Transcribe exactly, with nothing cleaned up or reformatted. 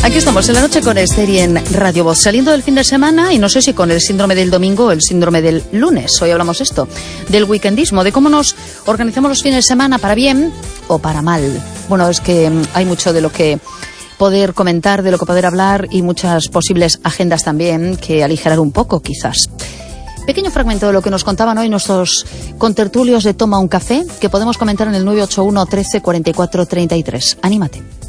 Aquí estamos en la noche con Esther y en Radio Voz, saliendo del fin de semana y no sé si con el síndrome del domingo o el síndrome del lunes. Hoy hablamos esto, del weekendismo, de cómo nos organizamos los fines de semana para bien o para mal. Bueno, es que hay mucho de lo que poder comentar, de lo que poder hablar y muchas posibles agendas también que aligerar un poco, quizás. Pequeño fragmento de lo que nos contaban hoy nuestros contertulios de Toma un Café, que podemos comentar en el nueve ocho uno, trece, cuarenta y cuatro, treinta y tres. Anímate.